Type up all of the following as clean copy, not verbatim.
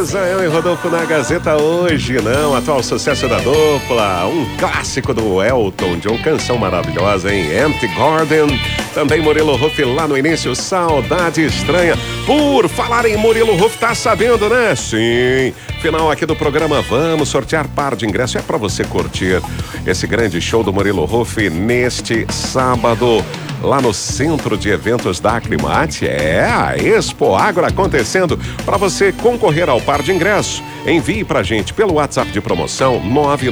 Israel e Rodolfo na Gazeta hoje, não, atual sucesso da dupla, um clássico do Elton John, canção maravilhosa, hein? Empty Garden, também Murilo Huff lá no início, Saudade Estranha. Por falar em Murilo Huff, tá sabendo, né? Sim, final aqui do programa, vamos sortear par de ingresso, é pra você curtir esse grande show do Murilo Huff neste sábado. Lá no Centro de Eventos da Aclimate, a Expo Agro acontecendo. Para você concorrer ao par de ingresso, envie pra gente pelo WhatsApp de promoção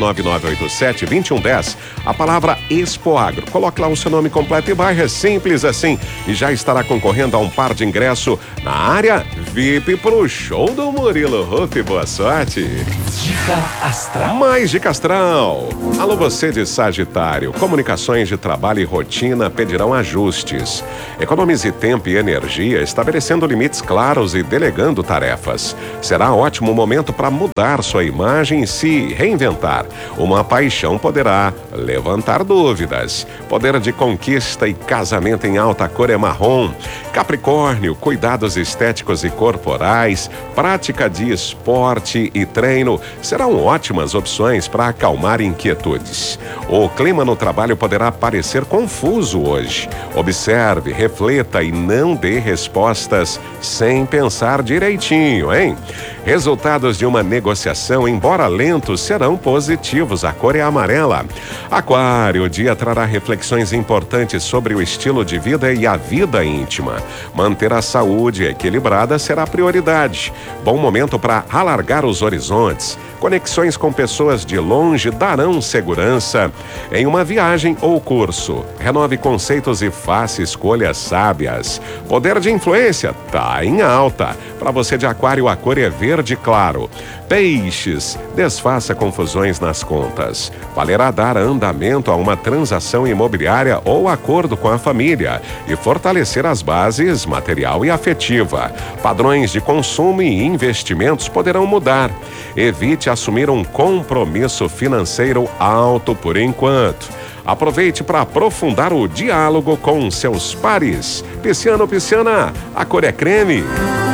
99987-2110 a palavra Expo Agro. Coloque lá o seu nome completo e bairro, é simples assim. E já estará concorrendo a um par de ingresso na área VIP pro show do Murilo Huff. Boa sorte. Dica Astral. Mais Dica Astral. Alô, você de Sagitário. Comunicações de trabalho e rotina pedirão ajustes. Economize tempo e energia estabelecendo limites claros e delegando tarefas. Será ótimo momento para mudar sua imagem e se reinventar. Uma paixão poderá levantar dúvidas. Poder de conquista e casamento em alta cor é marrom. Capricórnio, cuidados estéticos e corporais, prática de esporte e treino serão ótimas opções para acalmar inquietudes. O clima no trabalho poderá parecer confuso hoje. Observe, reflita e não dê respostas sem pensar direitinho, hein? Resultados de uma negociação, embora lentos, serão positivos. A cor é amarela. Aquário, o dia trará reflexões importantes sobre o estilo de vida e a vida íntima. Manter a saúde equilibrada será prioridade. Bom momento para alargar os horizontes. Conexões com pessoas de longe darão segurança em uma viagem ou curso. Renove conceitos e faça escolhas sábias. Poder de influência tá em alta. Para você de Aquário, a cor é verde claro. Peixes, desfaça confusões nas contas. Valerá dar andamento a uma transação imobiliária ou acordo com a família e fortalecer as bases material e afetiva. Padrões de consumo e investimentos poderão mudar. Evite assumir um compromisso financeiro alto por enquanto. Aproveite para aprofundar o diálogo com seus pares. Pisciano, pisciana, a cor é creme.